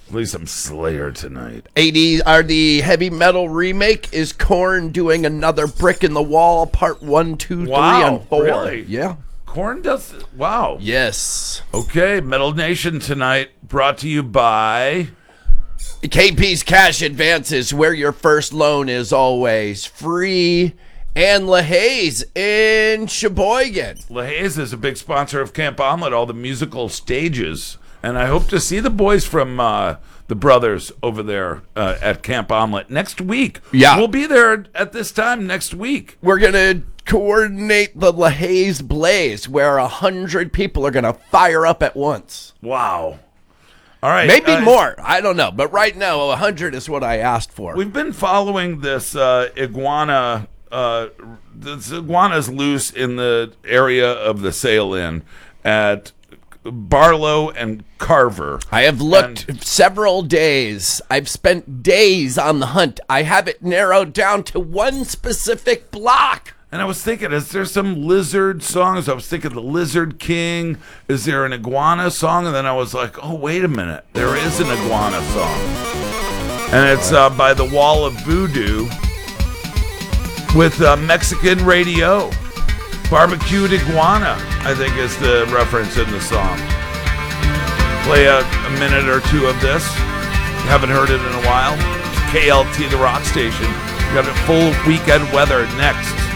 Play some Slayer tonight. 80s are the heavy metal remake. Is Korn doing another Brick in the Wall part 1, 2, 3, and 4? Really? Yeah. Korn does. Wow. Yes. Okay, Metal Nation tonight, brought to you by KP's Cash Advances, where your first loan is always free. And LaHaye's in Sheboygan. LaHaye's is a big sponsor of Camp Omelet, all the musical stages. And I hope to see the boys from the brothers over there at Camp Omelet next week. Yeah. We'll be there at this time next week. We're going to coordinate the LaHaye's Blaze, where 100 people are going to fire up at once. Wow. All right. Maybe more. I don't know. But right now, 100 is what I asked for. We've been following this iguana. This iguana's loose in the area of the sail-in at Barlow and Carver. I have looked several days. I've spent days on the hunt. I have it narrowed down to one specific block. And I was thinking, is there some lizard songs? I was thinking the Lizard King. Is there an iguana song? And then I was like, oh, wait a minute. There is an iguana song. And it's by the Wall of Voodoo with Mexican Radio. Barbecued Iguana, I think, is the reference in the song. Play a minute or two of this. Haven't heard it in a while. KLT, the rock station. We got a full weekend weather next.